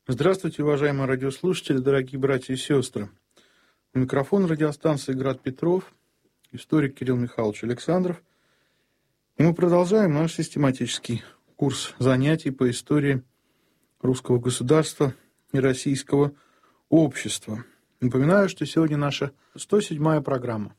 Здравствуйте, уважаемые радиослушатели, дорогие братья и сестры. У микрофона радиостанции «Град Петров», историк Кирилл Михайлович Александров. И мы продолжаем наш систематический курс занятий по истории русского государства и российского общества. Напоминаю, что сегодня наша 107-я программа.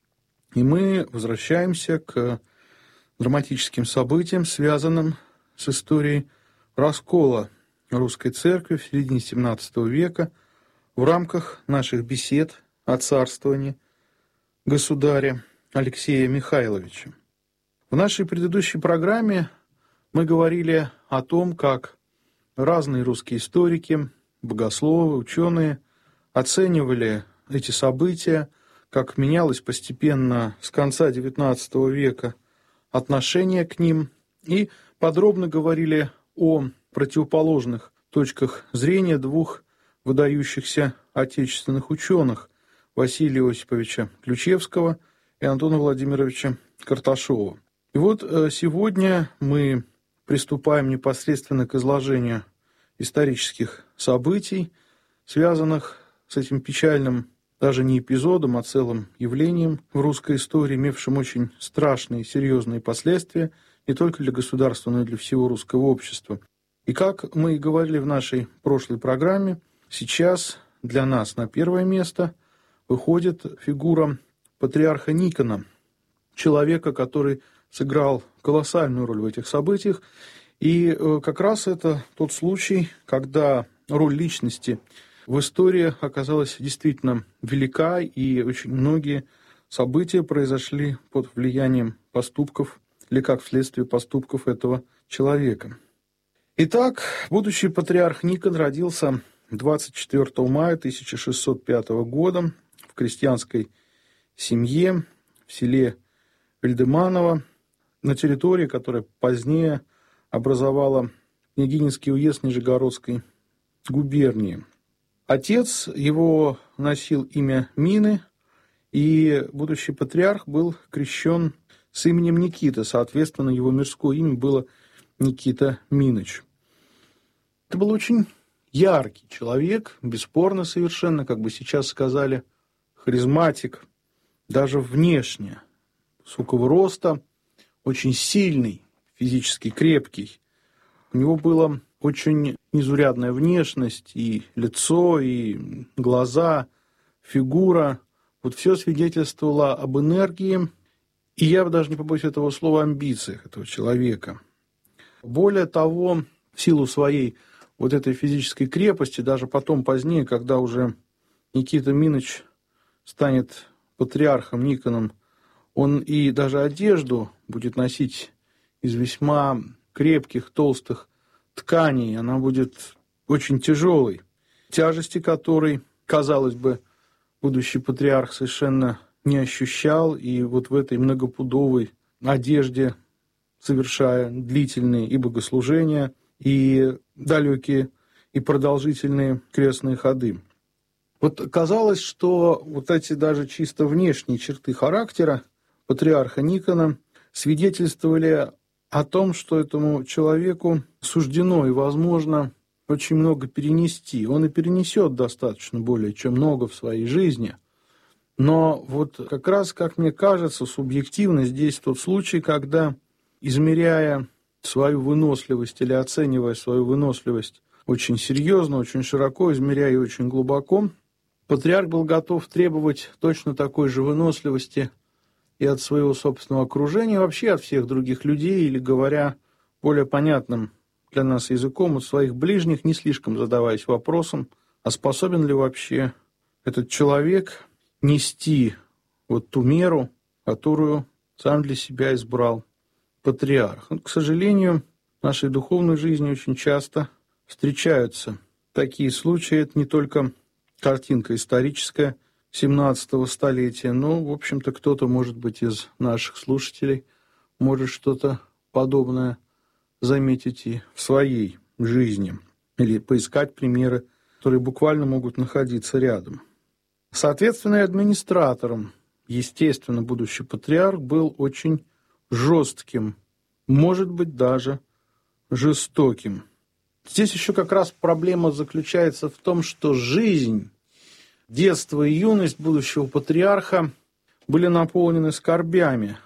И мы возвращаемся к драматическим событиям, связанным с историей раскола русской церкви в середине XVII века в рамках наших бесед о царствовании государя Алексея Михайловича. В нашей предыдущей программе мы говорили о том, как разные русские историки, богословы, ученые оценивали эти события, как менялось постепенно с конца XIX века отношение к ним, и подробно говорили о противоположных точках зрения двух выдающихся отечественных ученых Василия Осиповича Ключевского и Антона Владимировича Карташова. И вот сегодня мы приступаем непосредственно к изложению исторических событий, связанных с этим печальным даже не эпизодом, а целым явлением в русской истории, имевшим очень страшные и серьезные последствия не только для государства, но и для всего русского общества. И как мы и говорили в нашей прошлой программе, сейчас для нас на первое место выходит фигура патриарха Никона, человека, который сыграл колоссальную роль в этих событиях. И как раз это тот случай, когда роль личности в истории оказалась действительно велика, и очень многие события произошли под влиянием поступков или как вследствие поступков этого человека. Итак, будущий патриарх Никон родился 24 мая 1605 года в крестьянской семье в селе Вильдеманово, на территории, которая позднее образовала Княгининский уезд Нижегородской губернии. Отец его носил имя Мины, и будущий патриарх был крещен с именем Никита, соответственно, его мирское имя было Никита Миныч. Это был очень яркий человек, бесспорно совершенно, как бы сейчас сказали, харизматик, даже внешне, высокого роста, очень сильный, физически крепкий. У него была очень незаурядная внешность, и лицо, и глаза, фигура. Вот все свидетельствовало об энергии, и я даже не побоюсь этого слова, амбициях этого человека. Более того, в силу своей вот этой физической крепости, даже потом, позднее, когда уже Никита Миныч станет патриархом Никоном, он и даже одежду будет носить из весьма крепких, толстых тканей. Она будет очень тяжелой, тяжести которой, казалось бы, будущий патриарх совершенно не ощущал, и вот в этой многопудовой одежде, совершая длительные и богослужения, и далекие и продолжительные крестные ходы. Вот казалось, что вот эти даже чисто внешние черты характера патриарха Никона свидетельствовали о том, что этому человеку суждено и возможно очень много перенести. Он и перенесет достаточно более чем много в своей жизни. Но вот как раз, как мне кажется, субъективно здесь тот случай, когда, измеряя свою выносливость или оценивая свою выносливость очень серьезно, очень широко, измеряя ее очень глубоко, патриарх был готов требовать точно такой же выносливости и от своего собственного окружения, и вообще от всех других людей, или, говоря более понятным для нас языком, от своих ближних, не слишком задаваясь вопросом, а способен ли вообще этот человек нести вот ту меру, которую сам для себя избрал патриарх. К сожалению, в нашей духовной жизни очень часто встречаются такие случаи. Это не только картинка историческая 17-го столетия, но, в общем-то, кто-то, может быть, из наших слушателей может что-то подобное заметить и в своей жизни, или поискать примеры, которые буквально могут находиться рядом. Соответственно, и администратором, естественно, будущий патриарх был очень жестким, может быть, даже жестоким. Здесь еще как раз проблема заключается в том, что жизнь, детство и юность будущего патриарха были наполнены скорбями.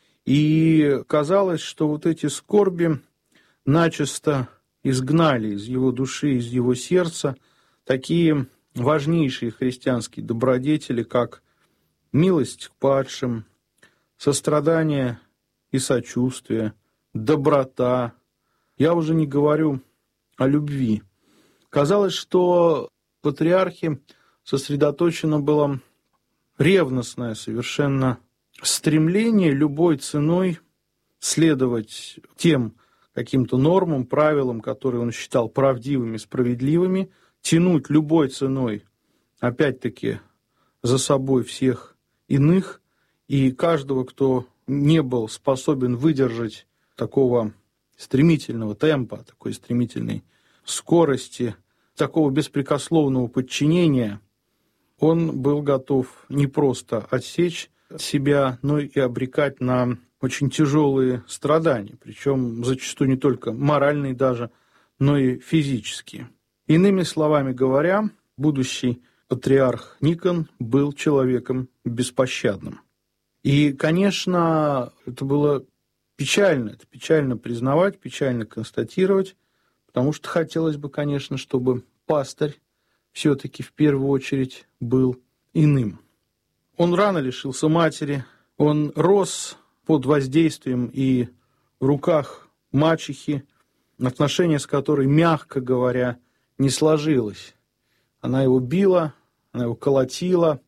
И казалось, что вот эти скорби начисто изгнали из его души, из его сердца такие важнейшие христианские добродетели, как милость к падшим, сострадание и сочувствие, доброта. Я уже не говорю о любви. Казалось, что в патриархе сосредоточено было ревностное совершенно стремление любой ценой следовать тем каким-то нормам, правилам, которые он считал правдивыми, справедливыми, тянуть любой ценой, опять-таки, за собой всех иных, и каждого, кто не был способен выдержать такого стремительного темпа, такой стремительной скорости, такого беспрекословного подчинения, он был готов не просто отсечь себя, но и обрекать на очень тяжелые страдания, причем зачастую не только моральные даже, но и физические. Иными словами говоря, будущий патриарх Никон был человеком беспощадным. И, конечно, это было печально признавать, печально констатировать, потому что хотелось бы, конечно, чтобы пастырь все-таки в первую очередь был иным. Он рано лишился матери, он рос под воздействием и в руках мачехи, отношения с которой, мягко говоря, не сложилось. Она его била, она его колотила,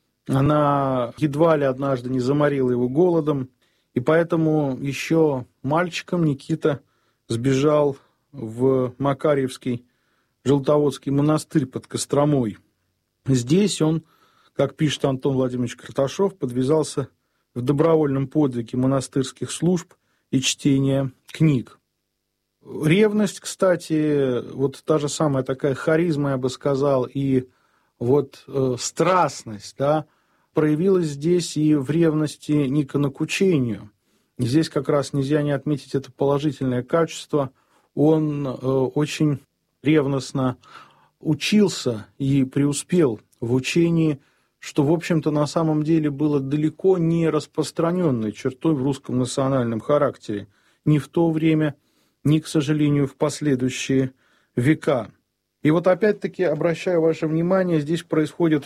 она едва ли однажды не заморила его голодом, и поэтому еще мальчиком Никита сбежал в Макарьевский Желтоводский монастырь под Костромой. Здесь он, как пишет Антон Владимирович Карташов, подвязался в добровольном подвиге монастырских служб и чтения книг. Ревность, кстати, вот та же самая такая харизма, я бы сказал, и вот страстность, да, проявилась здесь и в ревности Никона к учению. Здесь как раз нельзя не отметить это положительное качество. Он очень ревностно учился и преуспел в учении, что, в общем-то, на самом деле было далеко не распространенной чертой в русском национальном характере ни в то время, ни, к сожалению, в последующие века. И вот опять-таки, обращаю ваше внимание, здесь происходит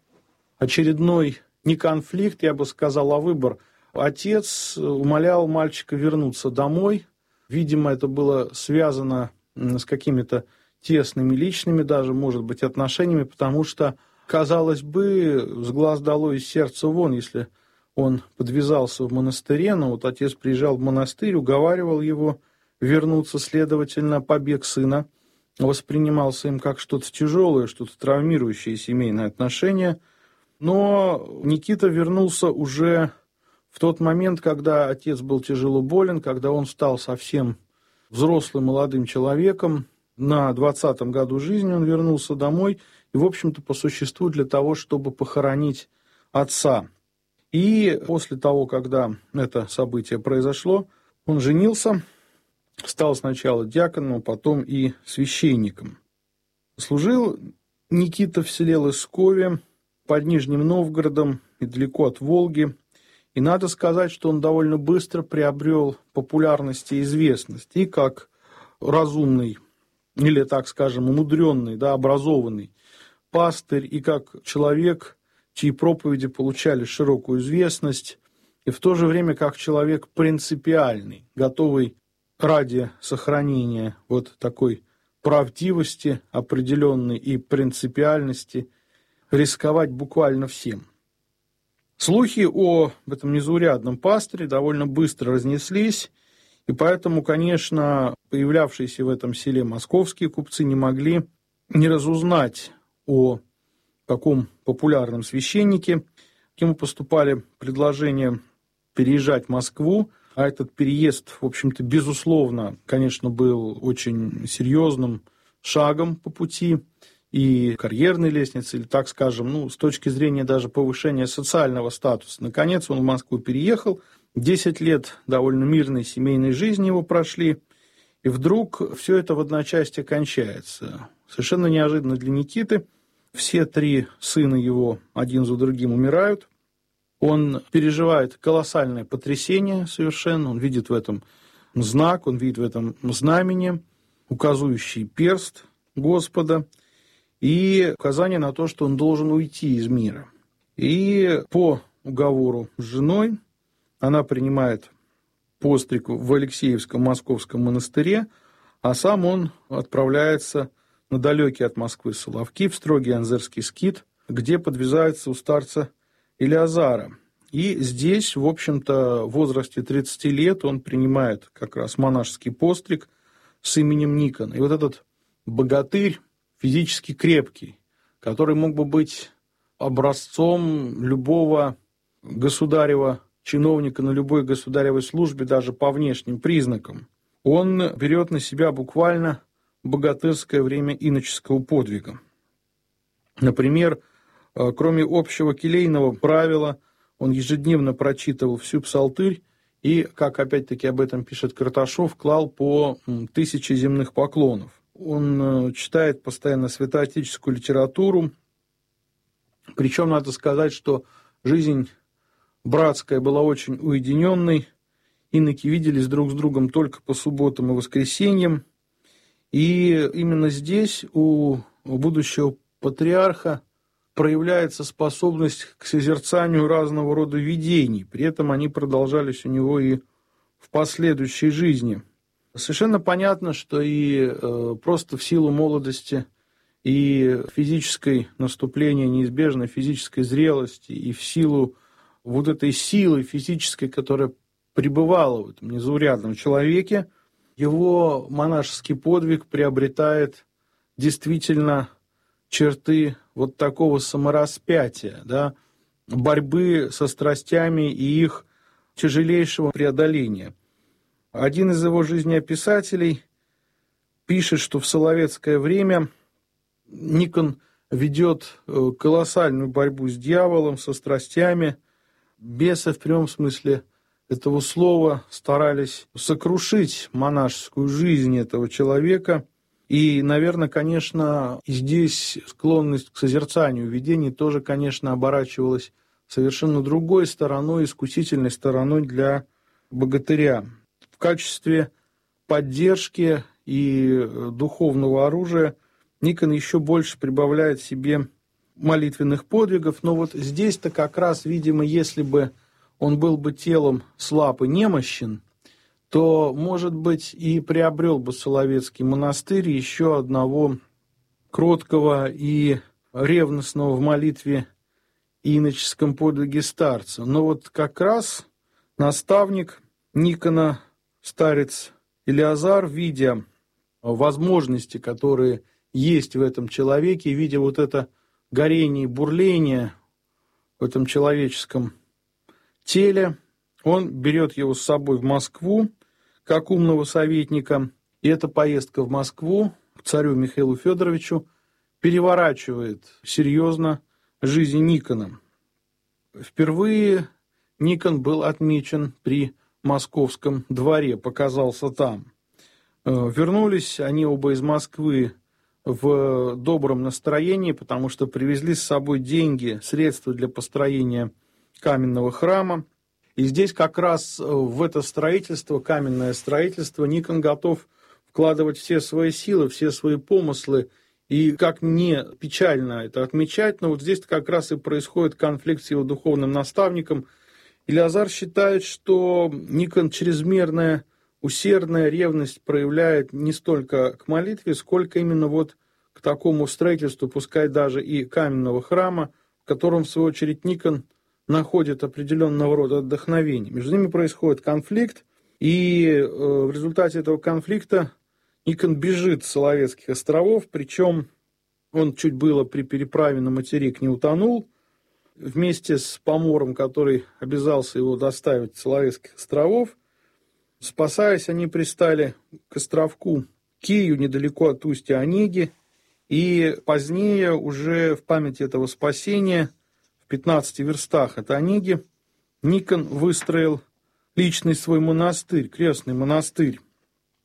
очередной не конфликт, я бы сказал, а выбор. Отец умолял мальчика вернуться домой. Видимо, это было связано с какими-то тесными личными даже, может быть, отношениями, потому что, казалось бы, с глаз долой из сердца вон, если он подвязался в монастыре, но вот отец приезжал в монастырь, уговаривал его вернуться, следовательно, побег сына воспринимался им как что-то тяжелое, что-то травмирующее семейные отношения. Но Никита вернулся уже в тот момент, когда отец был тяжело болен, когда он стал совсем взрослым молодым человеком. На 20-м году жизни он вернулся домой и, в общем-то, по существу для того, чтобы похоронить отца. И после того, когда это событие произошло, он женился, стал сначала диаконом, потом и священником. Служил Никита в селе Лыскове под Нижним Новгородом, недалеко от Волги. И надо сказать, что он довольно быстро приобрел популярность и известность. И как разумный, или, так скажем, умудренный, да, образованный пастырь, и как человек, чьи проповеди получали широкую известность, и в то же время как человек принципиальный, готовый ради сохранения вот такой правдивости определенной и принципиальности рисковать буквально всем. Слухи о этом незаурядном пастыре довольно быстро разнеслись, и поэтому, конечно, появлявшиеся в этом селе московские купцы не могли не разузнать о таком популярном священнике. К нему поступали предложения переезжать в Москву, а этот переезд, в общем-то, безусловно, конечно, был очень серьезным шагом по пути и карьерной лестницы, или, так скажем, с точки зрения даже повышения социального статуса. Наконец он в Москву переехал, 10 лет довольно мирной семейной жизни его прошли, И вдруг все это в одночасье кончается. Совершенно неожиданно для Никиты. Все 3 сына его один за другим умирают. Он переживает колоссальное потрясение совершенно. Он видит в этом знак, он видит в этом знамение, указывающий перст Господа, и указание на то, что он должен уйти из мира. И по уговору с женой она принимает постриг в Алексеевском Московском монастыре, а сам он отправляется на далекий от Москвы Соловки, в строгий Анзерский скит, где подвязается у старца Илиазара. И здесь, в общем-то, в возрасте 30 лет он принимает как раз монашеский постриг с именем Никон. И вот этот богатырь, физически крепкий, который мог бы быть образцом любого государева чиновника на любой государевой службе, даже по внешним признакам, он берет на себя буквально богатырское время иноческого подвига. Например, кроме общего келейного правила, он ежедневно прочитывал всю псалтырь и, как опять-таки об этом пишет Карташов, клал по 1000 земных поклонов. Он читает постоянно святоотеческую литературу, причем надо сказать, что жизнь братская была очень уединенной, иноки виделись друг с другом только по субботам и воскресеньям, и именно здесь у будущего патриарха проявляется способность к созерцанию разного рода видений, при этом они продолжались у него и в последующей жизни. Совершенно понятно, что и просто в силу молодости и физической наступления, неизбежной физической зрелости, и в силу вот этой силы физической, которая пребывала в этом незаурядном человеке, его монашеский подвиг приобретает действительно черты вот такого самораспятия, да, борьбы со страстями и их тяжелейшего преодоления. Один из его жизнеописателей пишет, что в соловецкое время Никон ведет колоссальную борьбу с дьяволом, со страстями. Бесы в прямом смысле этого слова старались сокрушить монашескую жизнь этого человека. И, наверное, конечно, и здесь склонность к созерцанию видений тоже, конечно, оборачивалась совершенно другой стороной, искусительной стороной для богатыря. В качестве поддержки и духовного оружия Никон еще больше прибавляет себе молитвенных подвигов, но вот здесь-то как раз, видимо, если бы он был бы телом слаб и немощен, то, может быть, и приобрел бы Соловецкий монастырь еще одного кроткого и ревностного в молитве и иноческом подвиге старца. Но вот как раз наставник Никона, старец Илиазар, видя возможности, которые есть в этом человеке, видя вот это горение и бурление в этом человеческом теле, он берет его с собой в Москву, как умного советника, и эта поездка в Москву к царю Михаилу Федоровичу переворачивает серьезно жизнь Никона. Впервые Никон был отмечен при московском дворе, показался там. Вернулись они оба из Москвы в добром настроении, потому что привезли с собой деньги, средства для построения каменного храма. И здесь как раз в это строительство, каменное строительство, Никон готов вкладывать все свои силы, все свои помыслы. И как не печально это отмечать, но вот здесь как раз и происходит конфликт с его духовным наставником. Илиазар считает, что Никон чрезмерная, усердная ревность проявляет не столько к молитве, сколько именно вот к такому строительству, пускай даже и каменного храма, в котором, в свою очередь, Никон находит определенного рода вдохновение. Между ними происходит конфликт, и в результате этого конфликта Никон бежит с Соловецких островов, причем он чуть было при переправе на материк не утонул. Вместе с помором, который обязался его доставить с Соловецких островов, спасаясь, они пристали к островку Кию, недалеко от устья Онеги, и позднее уже в память этого спасения в 15 верстах от Онеги Никон выстроил личный свой монастырь, крестный монастырь.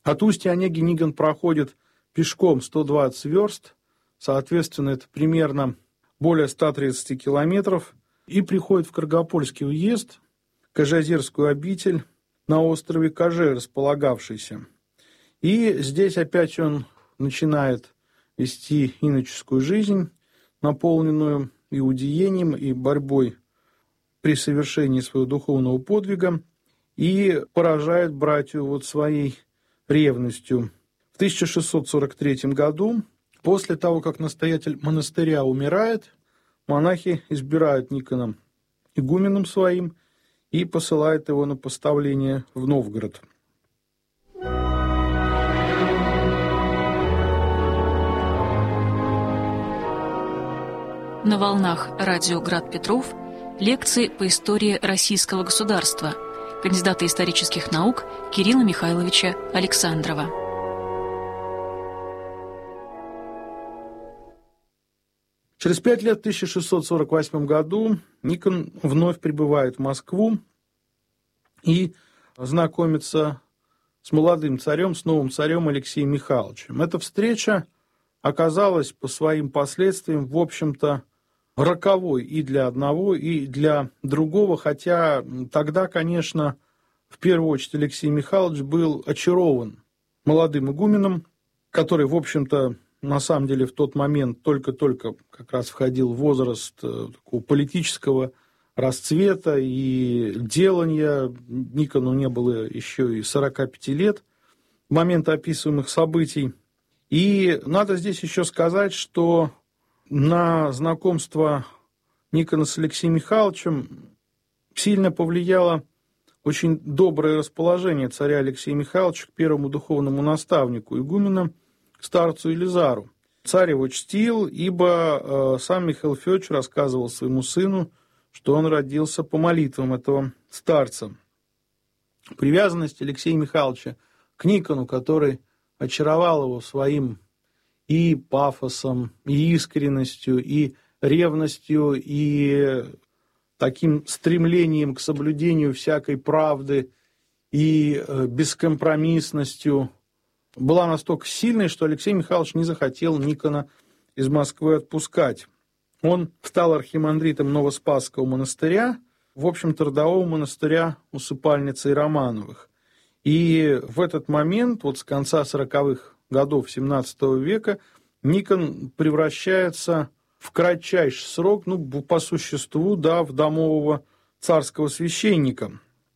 От Устья-Онеги Никон проходит пешком 120 верст, соответственно, это примерно более 130 километров, и приходит в Каргопольский уезд, Кожеозерскую обитель на острове Коже, располагавшийся. И здесь опять он начинает вести иноческую жизнь, наполненную и иудеянием, и борьбой при совершении своего духовного подвига, и поражает братью своей ревностью. В 1643 году, после того, как настоятель монастыря умирает, монахи избирают Никона игуменом своим и посылают его на поставление в Новгород. На волнах радио «Град Петров» лекции по истории российского государства кандидата исторических наук Кирилла Михайловича Александрова. Через 5 лет, в 1648 году, Никон вновь прибывает в Москву и знакомится с молодым царем, с новым царем Алексеем Михайловичем. Эта встреча оказалась по своим последствиям, в общем-то, роковой и для одного, и для другого, хотя тогда, конечно, в первую очередь Алексей Михайлович был очарован молодым игуменом, который, в общем-то, на самом деле в тот момент только-только как раз входил в возраст такого политического расцвета и делания. Никону не было еще и 45 лет в момент описываемых событий. И надо здесь еще сказать, что на знакомство Никона с Алексеем Михайловичем сильно повлияло очень доброе расположение царя Алексея Михайловича к первому духовному наставнику игумена, старцу Елизару. Царь его чтил, ибо сам Михаил Федорович рассказывал своему сыну, что он родился по молитвам этого старца. Привязанность Алексея Михайловича к Никону, который очаровал его своим и пафосом, и искренностью, и ревностью, и таким стремлением к соблюдению всякой правды, и бескомпромиссностью, была настолько сильной, что Алексей Михайлович не захотел Никона из Москвы отпускать. Он стал архимандритом Новоспасского монастыря, в общем-то, родового монастыря усыпальницы Романовых. И в этот момент, вот с конца 40-х годов XVII века, Никон превращается в кратчайший срок, по существу, в домового царского священника.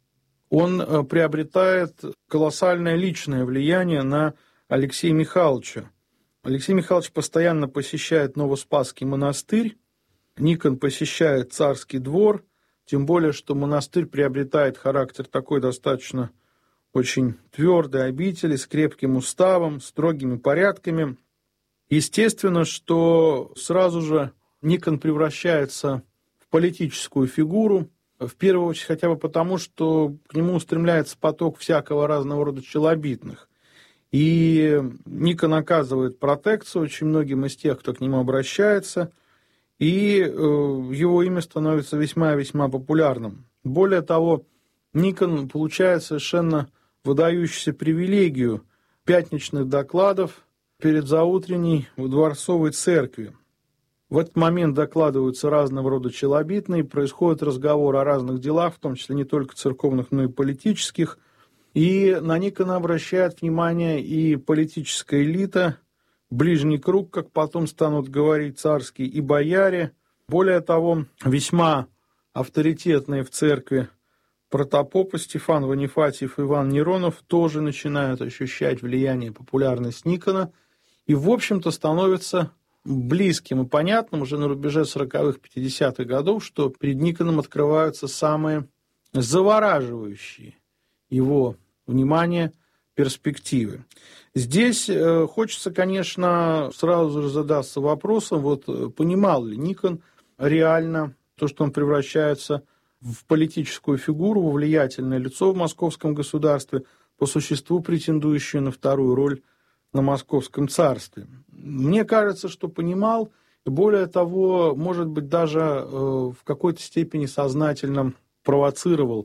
Он приобретает колоссальное личное влияние на Алексея Михайловича. Алексей Михайлович постоянно посещает Новоспасский монастырь, Никон посещает царский двор, тем более, что монастырь приобретает характер такой достаточно очень твердой обители, с крепким уставом, строгими порядками. Естественно, что сразу же Никон превращается в политическую фигуру, в первую очередь хотя бы потому, что к нему устремляется поток всякого разного рода челобитных. И Никон оказывает протекцию очень многим из тех, кто к нему обращается, и его имя становится весьма-весьма популярным. Более того, Никон получает совершенно выдающуюся привилегию пятничных докладов перед заутренней в Дворцовой церкви. В этот момент докладываются разного рода челобитные, происходит разговор о разных делах, в том числе не только церковных, но и политических. И на Никона обращает внимание и политическая элита, ближний круг, как потом станут говорить царские, и бояре. Более того, весьма авторитетные в церкви протопопы Стефан Ванифатьев и Иван Неронов тоже начинают ощущать влияние и популярность Никона, и, в общем-то, становится близким и понятным уже на рубеже 40-х, 50-х годов, что перед Никоном открываются самые завораживающие его внимание перспективы. Здесь хочется, конечно, сразу же задаться вопросом, понимал ли Никон реально то, что он превращается в политическую фигуру, во влиятельное лицо в московском государстве, по существу претендующее на вторую роль на московском царстве. Мне кажется, что понимал, и более того, может быть, даже в какой-то степени сознательно провоцировал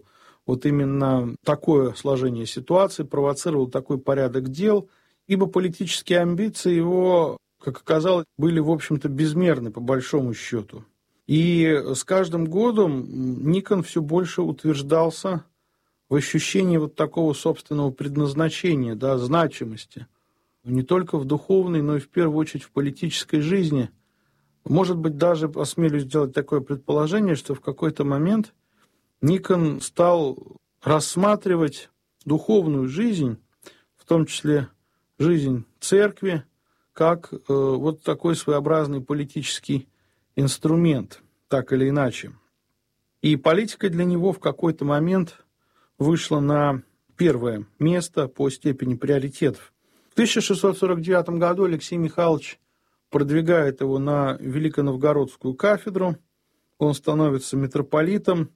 вот именно такое сложение ситуации, провоцировал такой порядок дел, ибо политические амбиции его, как оказалось, были, в общем-то, безмерны по большому счету. И с каждым годом Никон все больше утверждался в ощущении вот такого собственного предназначения, да, значимости, не только в духовной, но и в первую очередь в политической жизни. Может быть, даже осмелюсь сделать такое предположение, что в какой-то момент Никон стал рассматривать духовную жизнь, в том числе жизнь церкви, как вот такой своеобразный политический инструмент, так или иначе. И политика для него в какой-то момент вышла на первое место по степени приоритетов. В 1649 году Алексей Михайлович продвигает его на Великоновгородскую кафедру, он становится митрополитом,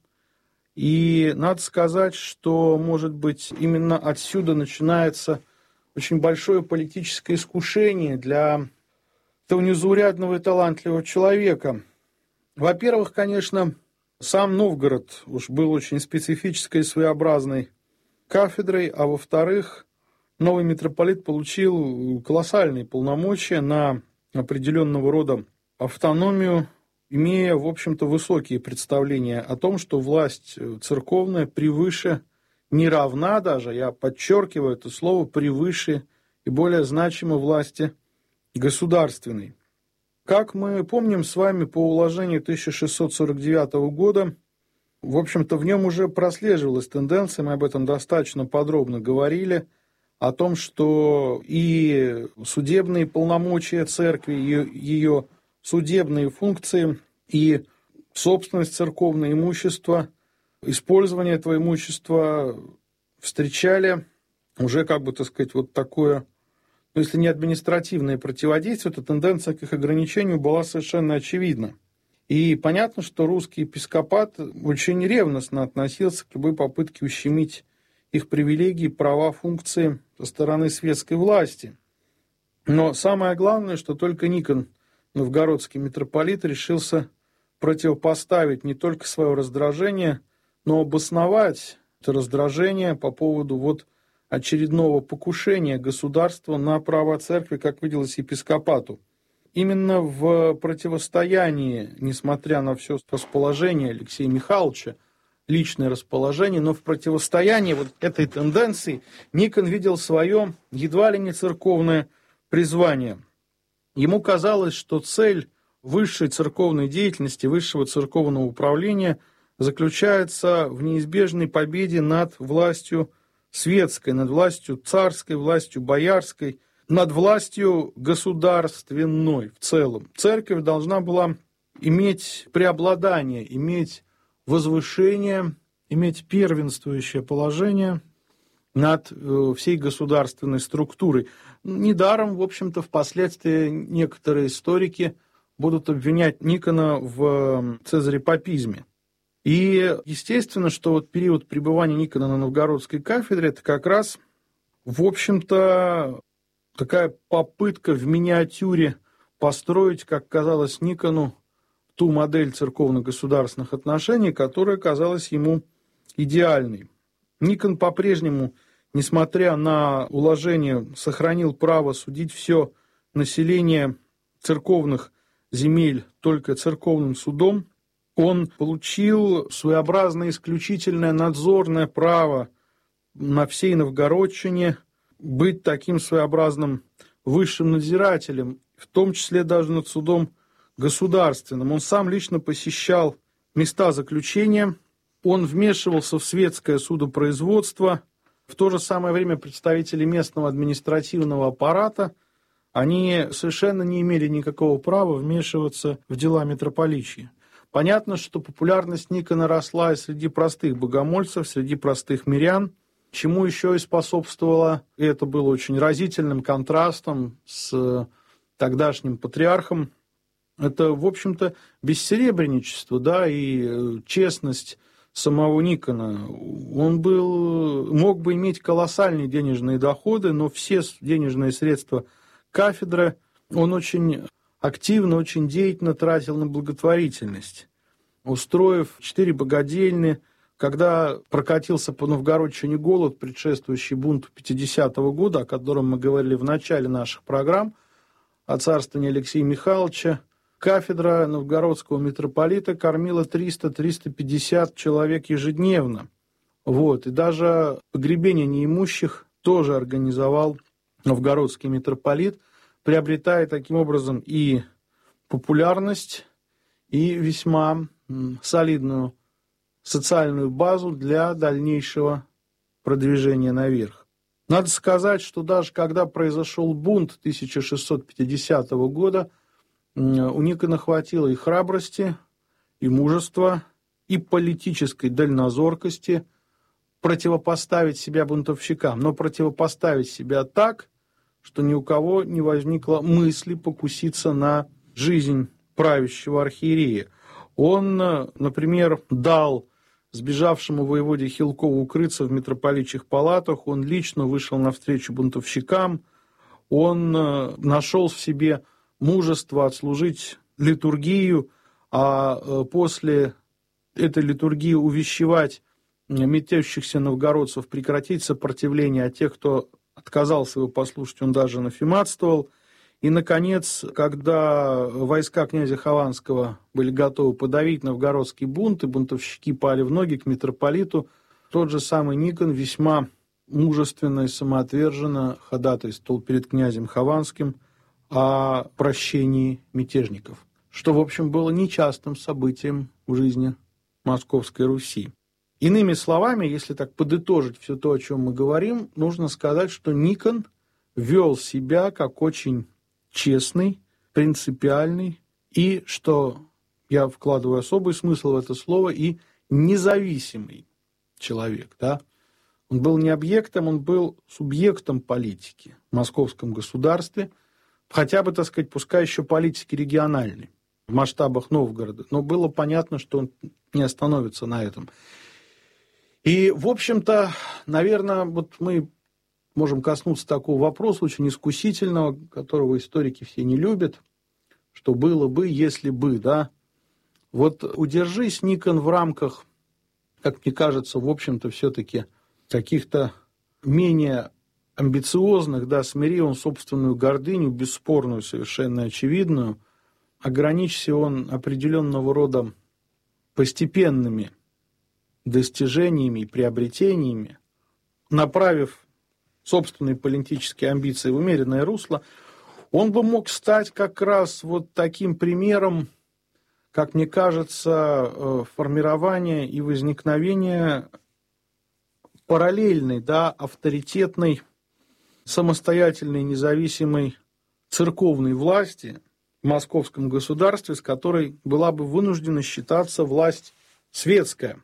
и надо сказать, что, может быть, именно отсюда начинается очень большое политическое искушение для этого незаурядного и талантливого человека. Во-первых, конечно, сам Новгород уж был очень специфической и своеобразной кафедрой, а во-вторых, новый митрополит получил колоссальные полномочия на определенного рода автономию, имея, в общем-то, высокие представления о том, что власть церковная превыше, не равна даже, я подчеркиваю это слово, превыше и более значима власти государственной. Как мы помним с вами по уложению 1649 года, в общем-то, в нем уже прослеживалась тенденция, мы об этом достаточно подробно говорили, о том, что и судебные полномочия церкви, ее судебные функции, и собственность церковное имущество, использование этого имущества встречали уже, как бы, так сказать, вот такое, если не административное противодействие, то тенденция к их ограничению была совершенно очевидна. И понятно, что русский епископат очень ревностно относился к любой попытке ущемить их привилегии, права, функции со стороны светской власти. Но самое главное, что только Никон, новгородский митрополит, решился противопоставить не только свое раздражение, но обосновать это раздражение по поводу вот очередного покушения государства на права церкви, как виделось епископату. Именно в противостоянии, несмотря на все расположение Алексея Михайловича, личное расположение, но в противостоянии вот этой тенденции Никон видел свое едва ли не церковное призвание. Ему казалось, что цель высшей церковной деятельности, высшего церковного управления заключается в неизбежной победе над властью светской, над властью царской, властью боярской, над властью государственной в целом. Церковь должна была иметь преобладание, иметь возвышение, иметь первенствующее положение над всей государственной структурой. Недаром, в общем-то, впоследствии некоторые историки будут обвинять Никона в цезарепапизме. И естественно, что вот период пребывания Никона на Новгородской кафедре – это как раз, в общем-то, такая попытка в миниатюре построить, как казалось Никону, ту модель церковно-государственных отношений, которая казалась ему идеальной. Никон по-прежнему, несмотря на уложение, сохранил право судить все население церковных земель только церковным судом. Он получил своеобразное исключительное надзорное право на всей Новгородчине быть таким своеобразным высшим надзирателем, в том числе даже над судом государственным. Он сам лично посещал места заключения, он вмешивался в светское судопроизводство. В то же самое время представители местного административного аппарата, они совершенно не имели никакого права вмешиваться в дела митрополичья. Понятно, что популярность Никона росла и среди простых богомольцев, среди простых мирян, чему еще и способствовало, и это было очень разительным контрастом с тогдашним патриархом, это, в общем-то, бессеребренничество, да, и честность самого Никона. Он мог бы иметь колоссальные денежные доходы, но все денежные средства кафедры он очень активно, очень деятельно тратил на благотворительность, устроив 4 богадельни, когда прокатился по Новгородчине голод, предшествующий бунту 50-го года, о котором мы говорили в начале наших программ, о царствовании Алексея Михайловича, кафедра новгородского митрополита кормила 300-350 человек ежедневно. И даже погребение неимущих тоже организовал новгородский митрополит, приобретая таким образом и популярность, и весьма солидную социальную базу для дальнейшего продвижения наверх. Надо сказать, что даже когда произошел бунт 1650 года, у Никона хватило и храбрости, и мужества, и политической дальнозоркости противопоставить себя бунтовщикам, но противопоставить себя так, что ни у кого не возникло мысли покуситься на жизнь правящего архиерея. Он, например, дал сбежавшему воеводе Хилкову укрыться в митрополичьих палатах, он лично вышел навстречу бунтовщикам, он нашел в себе мужество отслужить литургию, а после этой литургии увещевать мятежащихся новгородцев прекратить сопротивление, а тех, кто отказался его послушать, он даже анафематствовал. И, наконец, когда войска князя Хованского были готовы подавить новгородский бунт, и бунтовщики пали в ноги к митрополиту, тот же самый Никон весьма мужественно и самоотверженно ходатайствовал перед князем Хованским о прощении мятежников, что, в общем, было нечастым событием в жизни Московской Руси. Иными словами, если так подытожить все то, о чем мы говорим, нужно сказать, что Никон вел себя как очень честный, принципиальный и, что я вкладываю особый смысл в это слово, и независимый человек. Да? Он был не объектом, он был субъектом политики в московском государстве, хотя бы, так сказать, пускай еще политики региональной, в масштабах Новгорода. Но было понятно, что он не остановится на этом. И, в общем-то, наверное, вот мы можем коснуться такого вопроса, очень искусительного, которого историки все не любят, что было бы, если бы, да. Вот удержись, Никон, в рамках, как мне кажется, в общем-то, все-таки каких-то менее амбициозных, да, смири он собственную гордыню, бесспорную, совершенно очевидную, ограничься он определенного рода постепенными достижениями и приобретениями, направив собственные политические амбиции в умеренное русло, он бы мог стать как раз вот таким примером, как мне кажется, формирования и возникновения параллельной, да, авторитетной, самостоятельной, независимой церковной власти в московском государстве, с которой была бы вынуждена считаться власть светская.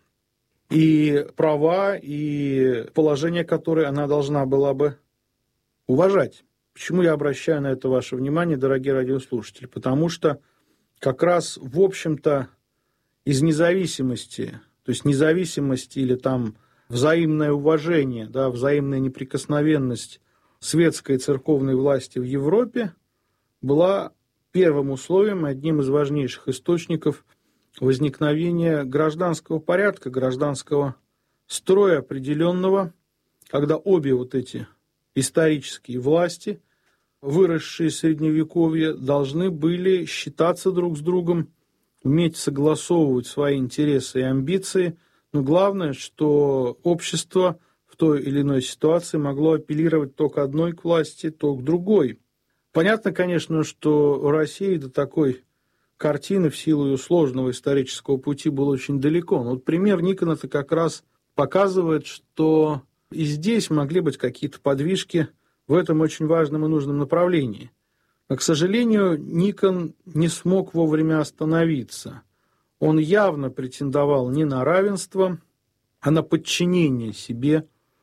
И права, и положение, которое она должна была бы уважать. Почему я обращаю на это ваше внимание, дорогие радиослушатели? Потому что как раз, в общем-то, из независимости, то есть независимость или там взаимное уважение, да, взаимная неприкосновенность светской и церковной власти в Европе была первым условием, одним из важнейших источников возникновения гражданского порядка, гражданского строя определенного, когда обе вот эти исторические власти, выросшие в Средневековье, должны были считаться друг с другом, уметь согласовывать свои интересы и амбиции, но главное, что общество в той или иной ситуации могло апеллировать то к одной к власти, то к другой. Понятно, конечно, что в России до такой картины в силу ее сложного исторического пути было очень далеко. Но вот пример Никона-то как раз показывает, что и здесь могли быть какие-то подвижки в этом очень важном и нужном направлении. Но, к сожалению, Никон не смог вовремя остановиться. Он явно претендовал не на равенство, а на подчинение себе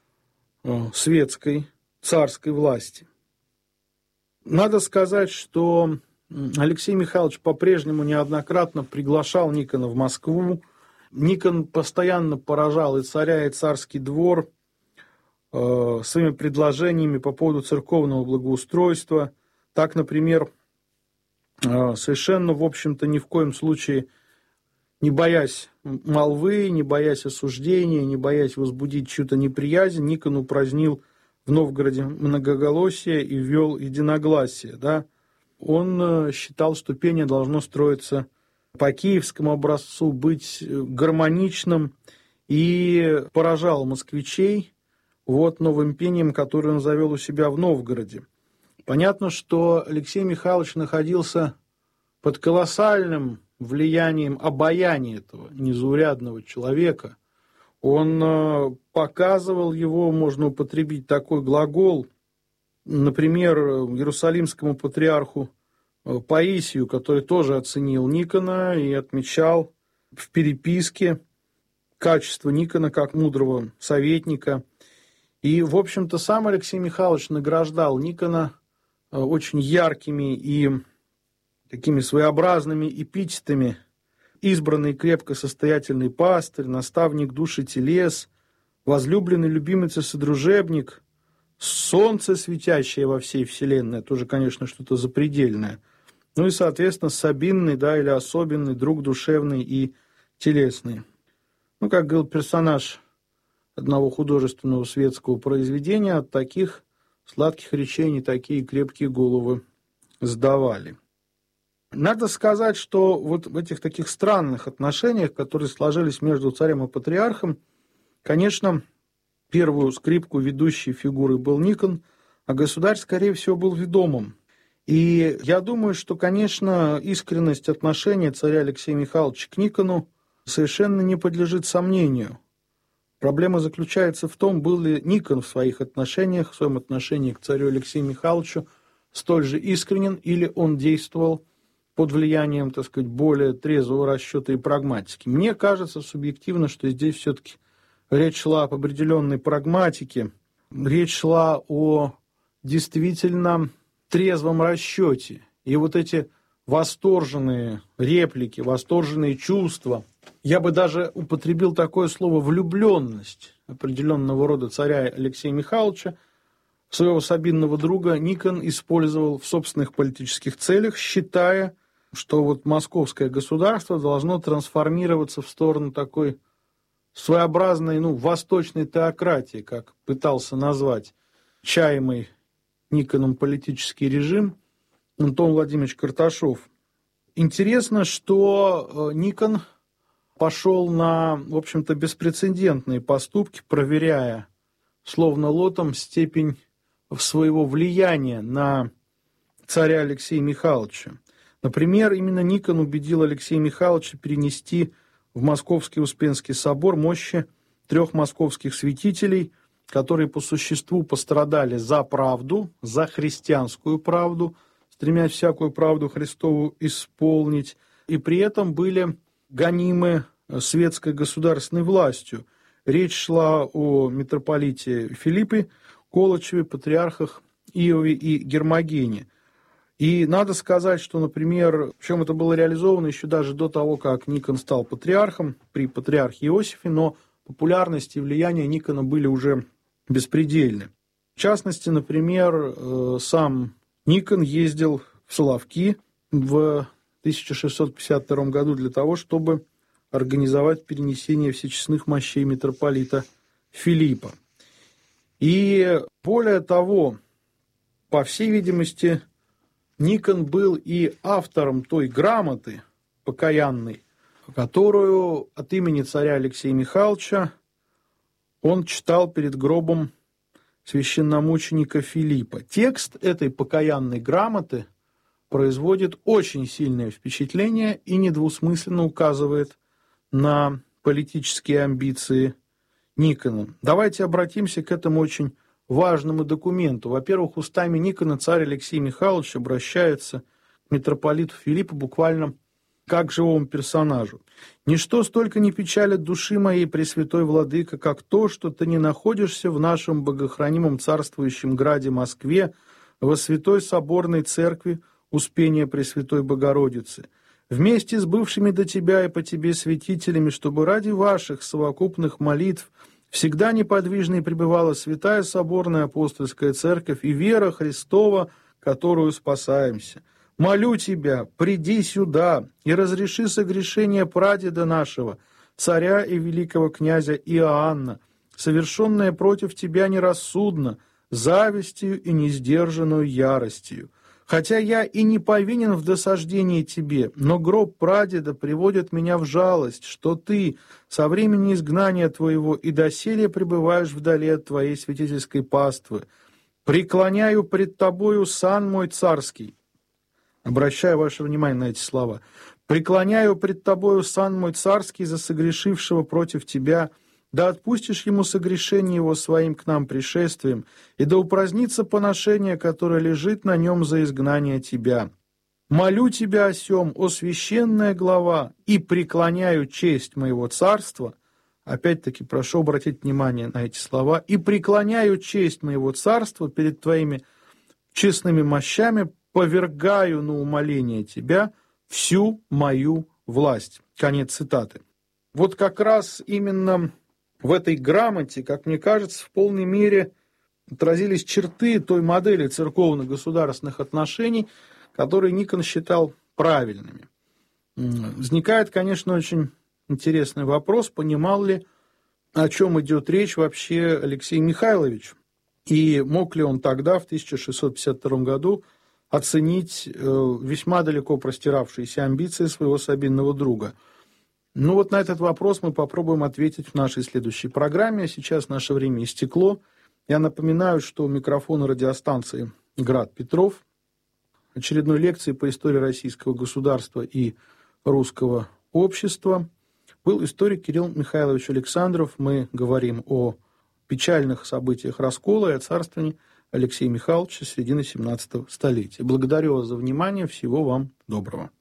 светской, царской власти. Надо сказать, что Алексей Михайлович по-прежнему неоднократно приглашал Никона в Москву. Никон постоянно поражал и царя, и царский двор своими предложениями по поводу церковного благоустройства. Так, например, совершенно, в общем-то, ни в коем случае не боясь молвы, не боясь осуждения, не боясь возбудить чью-то неприязнь, Никон упразднил в Новгороде многоголосие и ввел единогласие. Да? Он считал, что пение должно строиться по киевскому образцу, быть гармоничным, и поражал москвичей новым пением, которое он завел у себя в Новгороде. Понятно, что Алексей Михайлович находился под колоссальным влиянием обаяния этого незаурядного человека. Он показывал его, можно употребить такой глагол, например, иерусалимскому патриарху Паисию, который тоже оценил Никона и отмечал в переписке качество Никона как мудрого советника. И, в общем-то, сам Алексей Михайлович награждал Никона очень яркими и такими своеобразными эпитетами: избранный крепко состоятельный пастырь, наставник души телес, возлюбленный любимец и содружебник, солнце, светящее во всей вселенной, тоже, конечно, что-то запредельное. Ну и, соответственно, собинный, да, или особенный, друг душевный и телесный. Ну, как говорил персонаж одного художественного светского произведения, от таких сладких речей не такие крепкие головы сдавали. Надо сказать, что вот в этих таких странных отношениях, которые сложились между царем и патриархом, конечно, первую скрипку ведущей фигурой был Никон, а государь, скорее всего, был ведомым. И я думаю, что, конечно, искренность отношения царя Алексея Михайловича к Никону совершенно не подлежит сомнению. Проблема заключается в том, был ли Никон в своих отношениях, в своем отношении к царю Алексею Михайловичу столь же искренен, или он действовал под влиянием, так сказать, более трезвого расчета и прагматики. Мне кажется субъективно, что здесь все-таки речь шла об определенной прагматике, речь шла о действительно трезвом расчете. И вот эти восторженные реплики, восторженные чувства, я бы даже употребил такое слово «влюбленность» определенного рода царя Алексея Михайловича, своего сабинного друга, Никон использовал в собственных политических целях, считая, что вот московское государство должно трансформироваться в сторону такой своеобразной, восточной теократии, как пытался назвать чаемый Никоном политический режим Антон Владимирович Карташов. Интересно, что Никон пошел на, в общем-то, беспрецедентные поступки, проверяя, словно лотом, степень своего влияния на царя Алексея Михайловича. Например, именно Никон убедил Алексея Михайловича перенести в Московский Успенский собор мощи 3 московских святителей, которые по существу пострадали за правду, за христианскую правду, стремясь всякую правду Христову исполнить, и при этом были гонимы светской государственной властью. Речь шла о митрополите Филиппе Колычеве, патриархах Иове и Гермогене. И надо сказать, что, например, причем это было реализовано еще даже до того, как Никон стал патриархом при патриархе Иосифе, но популярность и влияние Никона были уже беспредельны. В частности, например, сам Никон ездил в Соловки в 1652 году для того, чтобы организовать перенесение всечестных мощей митрополита Филиппа. И более того, по всей видимости, Никон был и автором той грамоты покаянной, которую от имени царя Алексея Михайловича он читал перед гробом священномученика Филиппа. Текст этой покаянной грамоты производит очень сильное впечатление и недвусмысленно указывает на политические амбиции Никона. Давайте обратимся к этому очень важному документу. Во-первых, устами Никона царь Алексей Михайлович обращается к митрополиту Филиппу буквально как к живому персонажу. «Ничто столько не печалит души моей, Пресвятой Владыка, как то, что ты не находишься в нашем богохранимом царствующем граде Москве, во Святой Соборной Церкви Успения Пресвятой Богородицы, вместе с бывшими до тебя и по тебе святителями, чтобы ради ваших совокупных молитв всегда неподвижной пребывала Святая Соборная Апостольская Церковь и вера Христова, которую спасаемся. Молю тебя, приди сюда и разреши согрешение прадеда нашего, царя и великого князя Иоанна, совершенное против тебя нерассудно, завистью и несдержанную яростью. Хотя я и не повинен в досаждении тебе, но гроб прадеда приводит меня в жалость, что ты со времени изгнания твоего и доселе пребываешь вдали от твоей святительской паствы. Преклоняю пред тобою сан мой царский». Обращаю ваше внимание на эти слова. «Преклоняю пред тобою сан мой царский за согрешившего против тебя, да отпустишь ему согрешение его своим к нам пришествием, и да упразднится поношение, которое лежит на нем за изгнание тебя. Молю тебя о сем, о священная глава, и преклоняю честь моего царства». Опять-таки прошу обратить внимание на эти слова. «И преклоняю честь моего царства перед твоими честными мощами, повергаю на умоление тебя всю мою власть». Конец цитаты. Вот как раз именно в этой грамоте, как мне кажется, в полной мере отразились черты той модели церковно-государственных отношений, которые Никон считал правильными. Возникает, конечно, очень интересный вопрос, понимал ли, о чем идет речь вообще Алексей Михайлович, и мог ли он тогда, в 1652 году, оценить весьма далеко простиравшиеся амбиции своего сабинного друга. Ну вот на этот вопрос мы попробуем ответить в нашей следующей программе. Сейчас наше время истекло. Я напоминаю, что у микрофона радиостанции «Град Петров» очередной лекции по истории российского государства и русского общества был историк Кирилл Михайлович Александров. Мы говорим о печальных событиях раскола и о царствовании Алексея Михайловича середины 17 столетия. Благодарю вас за внимание. Всего вам доброго.